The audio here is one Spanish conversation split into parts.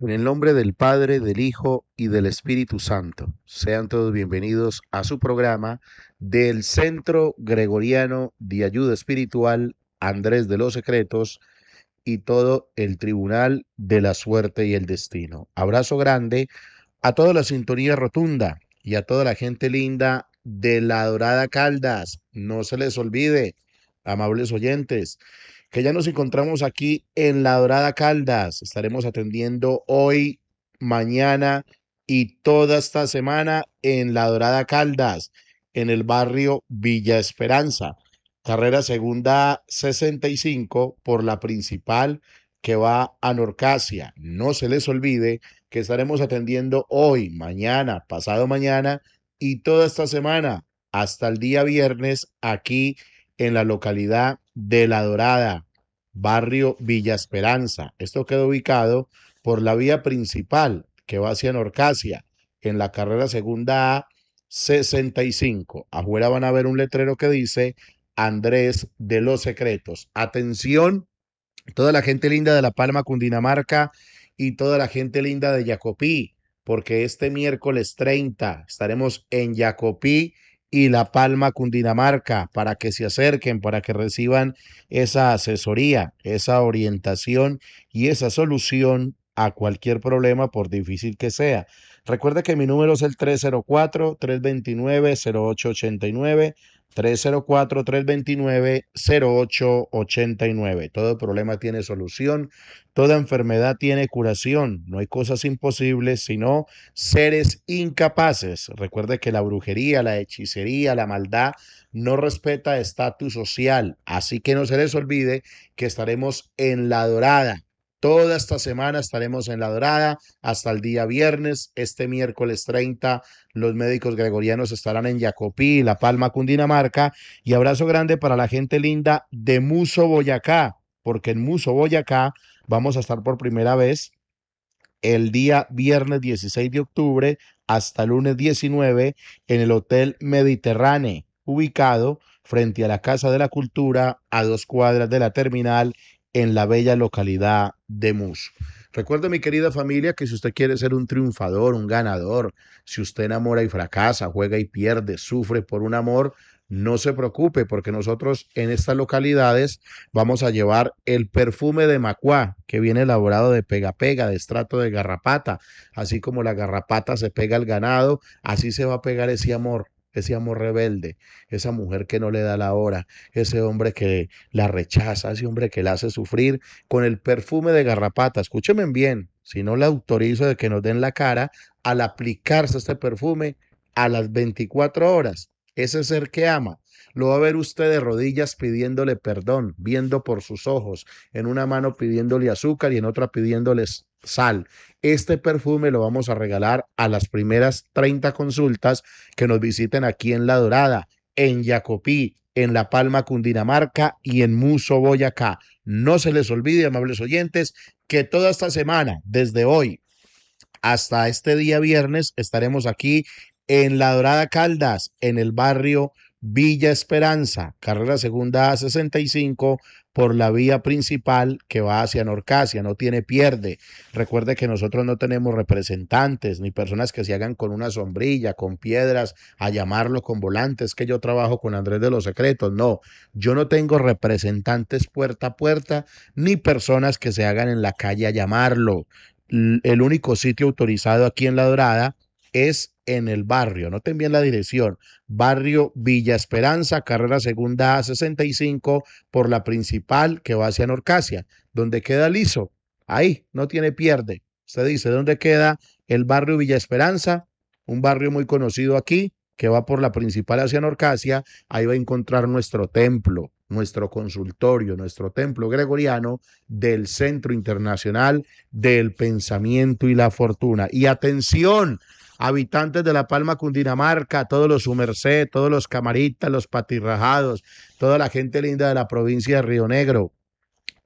En el nombre del Padre, del Hijo y del Espíritu Santo, sean todos bienvenidos a su programa del Centro Gregoriano de Ayuda Espiritual Andrés de los Secretos y todo el Tribunal de la Suerte y el Destino. Abrazo grande a toda la sintonía rotunda y a toda la gente linda de La Dorada Caldas. No se les olvide, amables oyentes, que ya nos encontramos aquí en La Dorada Caldas. Estaremos atendiendo hoy, mañana y toda esta semana en La Dorada Caldas, en el barrio Villa Esperanza. Carrera segunda 65 por la principal que va a Norcasia. No se les olvide que estaremos atendiendo hoy, mañana, pasado mañana y toda esta semana hasta el día viernes aquí en la localidad de La Dorada, barrio Villa Esperanza. Esto queda ubicado por la vía principal que va hacia Norcasia, en la carrera segunda A 65. Afuera van a ver un letrero que dice Andrés de los Secretos. Atención, toda la gente linda de La Palma, Cundinamarca y toda la gente linda de Jacopí, porque este miércoles 30 estaremos en Jacopí y La Palma, Cundinamarca, para que se acerquen, para que reciban esa asesoría, esa orientación y esa solución a cualquier problema, por difícil que sea. Recuerda que mi número es el 304-329-0889. 304-329-0889. Todo problema tiene solución, toda enfermedad tiene curación. No hay cosas imposibles, sino seres incapaces. Recuerde que la brujería, la hechicería, la maldad no respeta estatus social. Así que no se les olvide que estaremos en La Dorada. Toda esta semana estaremos en La Dorada hasta el día viernes. Este miércoles 30 los médicos gregorianos estarán en Jacopí, La Palma, Cundinamarca. Y abrazo grande para la gente linda de Muso, Boyacá, porque en Muso, Boyacá vamos a estar por primera vez el día viernes 16 de octubre hasta lunes 19 en el Hotel Mediterráneo, ubicado frente a la Casa de la Cultura, a 2 cuadras de la terminal, en la bella localidad de Muso. Recuerda, mi querida familia, que si usted quiere ser un triunfador, un ganador, si usted enamora y fracasa, juega y pierde, sufre por un amor, no se preocupe, porque nosotros en estas localidades vamos a llevar el perfume de Macuá, que viene elaborado de pega-pega, de estrato de garrapata. Así como la garrapata se pega al ganado, así se va a pegar ese amor rebelde, esa mujer que no le da la hora, ese hombre que la rechaza, ese hombre que la hace sufrir, con el perfume de garrapata. Escúchenme bien, si no le autorizo de que nos den la cara, al aplicarse este perfume a las 24 horas, ese ser que ama lo va a ver usted de rodillas pidiéndole perdón, viendo por sus ojos, en una mano pidiéndole azúcar y en otra pidiéndoles sal. Este perfume lo vamos a regalar a las primeras 30 consultas que nos visiten aquí en La Dorada, en Jacopí, en La Palma, Cundinamarca y en Muso, Boyacá. No se les olvide, amables oyentes, que toda esta semana, desde hoy hasta este día viernes, estaremos aquí en La Dorada Caldas, en el barrio Villa Esperanza, carrera segunda a 65 por la vía principal que va hacia Norcasia, no tiene pierde. Recuerde que nosotros no tenemos representantes ni personas que se hagan con una sombrilla, con piedras, a llamarlo con volantes, que yo trabajo con Andrés de los Secretos. No, yo no tengo representantes puerta a puerta, ni personas que se hagan en la calle a llamarlo. El único sitio autorizado aquí en La Dorada es en el barrio, noten bien la dirección, barrio Villa Esperanza, carrera segunda A 65 por la principal que va hacia Norcasia, donde queda liso, ahí, no tiene pierde. Usted dice, ¿dónde queda el barrio Villa Esperanza? Un barrio muy conocido aquí, que va por la principal hacia Norcasia, ahí va a encontrar nuestro templo, nuestro consultorio, nuestro templo gregoriano del Centro Internacional del Pensamiento y la Fortuna. Y atención, habitantes de La Palma, Cundinamarca, todos los su merced, todos los camaritas, los patirrajados, toda la gente linda de la provincia de Río Negro.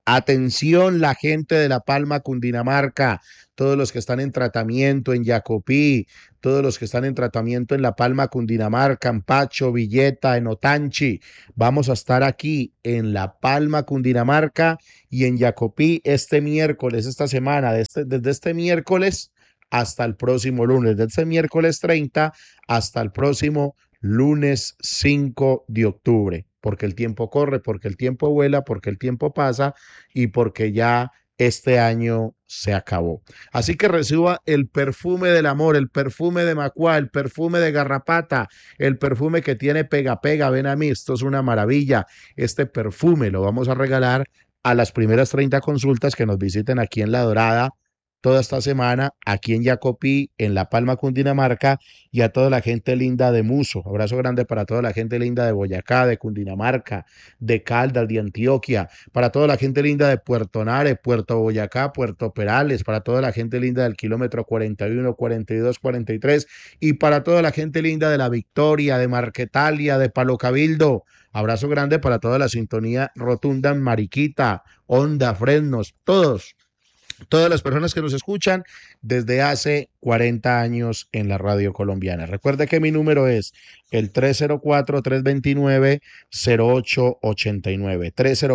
Atención, la gente de La Palma, Cundinamarca, todos los que están en tratamiento en Jacopí, todos los que están en tratamiento en La Palma, Cundinamarca, en Pacho, Villeta, en Otanchi. Vamos a estar aquí en La Palma, Cundinamarca y en Jacopí este miércoles, esta semana, desde este miércoles hasta el próximo lunes, desde este miércoles 30 hasta el próximo lunes 5 de octubre, porque el tiempo corre, porque el tiempo vuela, porque el tiempo pasa y porque ya este año se acabó. Así que reciba el perfume del amor, el perfume de Macuá, el perfume de Garrapata, el perfume que tiene pega pega. Ven a mí, esto es una maravilla. Este perfume lo vamos a regalar a las primeras 30 consultas que nos visiten aquí en La Dorada toda esta semana, aquí en Jacopí, en La Palma, Cundinamarca, y a toda la gente linda de Muso. Abrazo grande para toda la gente linda de Boyacá, de Cundinamarca, de Caldas, de Antioquia, para toda la gente linda de Puerto Nare, Puerto Boyacá, Puerto Perales, para toda la gente linda del kilómetro 41, 42, 43, y para toda la gente linda de La Victoria, de Marquetalia, de Palo Cabildo. Abrazo grande para toda la sintonía rotunda en Mariquita, Honda, Fresnos, todas las personas que nos escuchan desde hace 40 años en la radio colombiana. Recuerde que mi número es el 304-329-0889.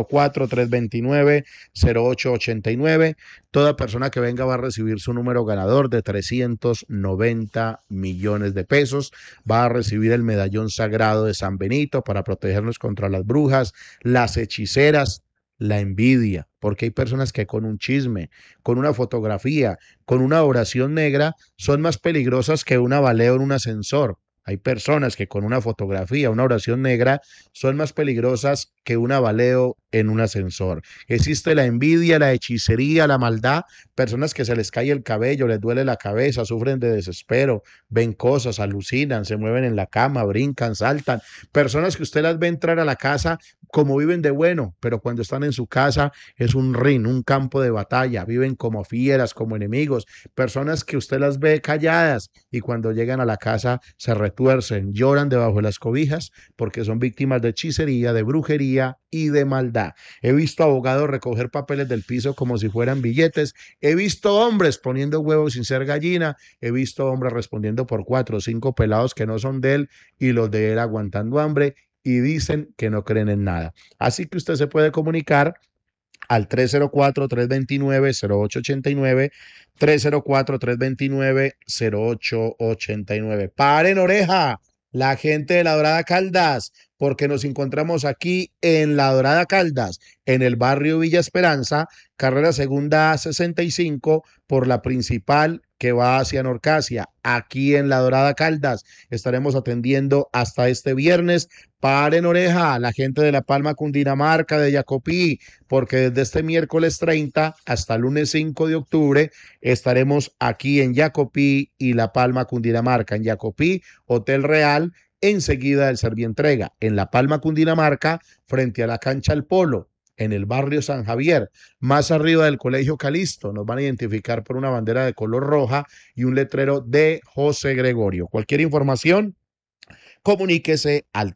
304-329-0889. Toda persona que venga va a recibir su número ganador de 390 millones de pesos. Va a recibir el medallón sagrado de San Benito para protegernos contra las brujas, las hechiceras, la envidia, porque hay personas que con un chisme, con una fotografía, con una oración negra, son más peligrosas que un avaleo en un ascensor. Hay personas que con una fotografía, una oración negra, son más peligrosas que un avaleo en un ascensor. Existe la envidia, la hechicería, la maldad, personas que se les cae el cabello, les duele la cabeza, sufren de desespero, ven cosas, alucinan, se mueven en la cama, brincan, saltan. Personas que usted las ve entrar a la casa como viven de bueno, pero cuando están en su casa es un ring, un campo de batalla, viven como fieras, como enemigos, personas que usted las ve calladas y cuando llegan a la casa se retuercen, lloran debajo de las cobijas porque son víctimas de hechicería, de brujería y de maldad. He visto abogados recoger papeles del piso como si fueran billetes, he visto hombres poniendo huevos sin ser gallina, he visto hombres respondiendo por 4 o 5 pelados que no son de él y los de él aguantando hambre y dicen que no creen en nada. Así que usted se puede comunicar al 304-329-0889, 304-329-0889. Paren oreja, la gente de La Dorada Caldas, porque nos encontramos aquí en La Dorada Caldas, en el barrio Villa Esperanza, carrera segunda 65, por la principal que va hacia Norcasia. Aquí en La Dorada Caldas estaremos atendiendo hasta este viernes. Paren oreja, la gente de La Palma, Cundinamarca, de Jacopí, porque desde este miércoles 30 hasta el lunes 5 de octubre estaremos aquí en Jacopí y La Palma, Cundinamarca. En Jacopí, Hotel Real, enseguida del Servientrega. En La Palma, Cundinamarca, frente a la cancha El Polo, en el barrio San Javier, más arriba del Colegio Calisto. Nos van a identificar por una bandera de color roja y un letrero de José Gregorio. Cualquier información, comuníquese al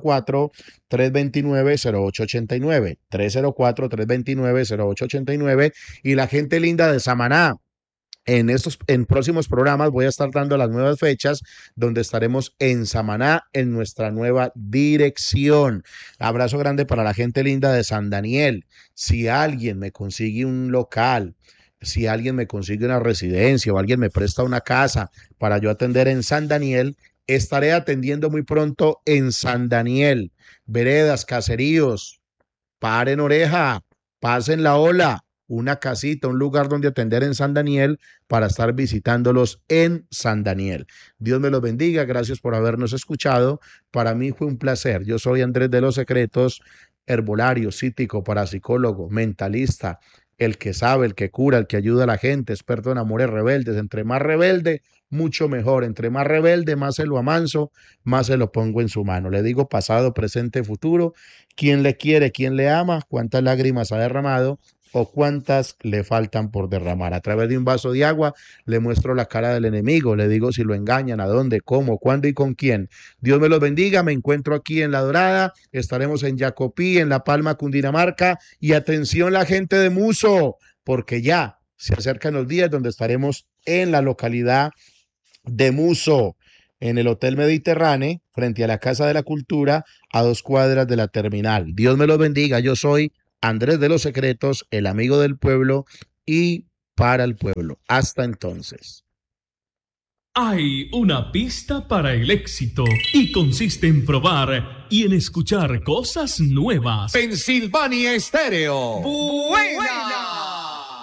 304-329-0889, 304-329-0889 y la gente linda de Samaná. En próximos programas voy a estar dando las nuevas fechas donde estaremos en Samaná en nuestra nueva dirección. Abrazo grande para la gente linda de San Daniel. Si alguien me consigue un local, si alguien me consigue una residencia o alguien me presta una casa para yo atender en San Daniel, estaré atendiendo muy pronto en San Daniel. Veredas, caseríos, paren oreja, pasen la ola, una casita, un lugar donde atender en San Daniel para estar visitándolos en San Daniel. Dios me los bendiga, gracias por habernos escuchado. Para mí fue un placer. Yo soy Andrés de los Secretos, herbolario, psíquico, parapsicólogo, mentalista, el que sabe, el que cura, el que ayuda a la gente, experto en amores rebeldes. Entre más rebelde, mucho mejor. Entre más rebelde, más se lo amanso, más se lo pongo en su mano. Le digo pasado, presente, futuro. ¿Quién le quiere, quién le ama? ¿Cuántas lágrimas ha derramado? o cuántas le faltan por derramar. A través de un vaso de agua le muestro la cara del enemigo, le digo si lo engañan, a dónde, cómo, cuándo y con quién. Dios me los bendiga, me encuentro aquí en La Dorada, estaremos en Jacopí, en La Palma, Cundinamarca, y atención la gente de Muso, porque ya se acercan los días donde estaremos en la localidad de Muso, en el Hotel Mediterráneo, frente a la Casa de la Cultura, a 2 cuadras de la terminal. Dios me los bendiga. Yo soy Andrés de los Secretos, el amigo del pueblo y para el pueblo. Hasta entonces. Hay una pista para el éxito y consiste en probar y en escuchar cosas nuevas. Pensilvania Estéreo. Buena.